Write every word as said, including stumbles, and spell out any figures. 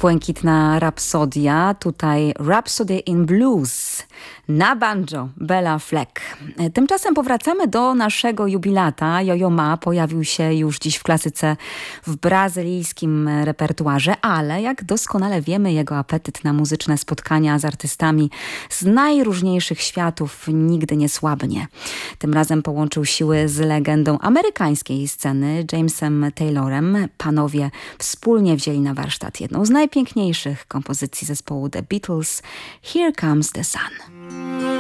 Błękitna Rapsodia, tutaj Rhapsody in Blues na banjo Bela Fleck. Tymczasem powracamy do naszego jubilata. Yo-Yo Ma pojawił się już dziś w klasyce w brazylijskim repertuarze, ale jak doskonale wiemy, jego apetyt na muzyczne spotkania z artystami z najróżniejszych światów nigdy nie słabnie. Tym razem połączył siły z legendą amerykańskiej sceny Jamesem Taylorem. Panowie wspólnie wzięli na warsztat jedną z najpiękniejszych kompozycji zespołu The Beatles, Here Comes the Sun.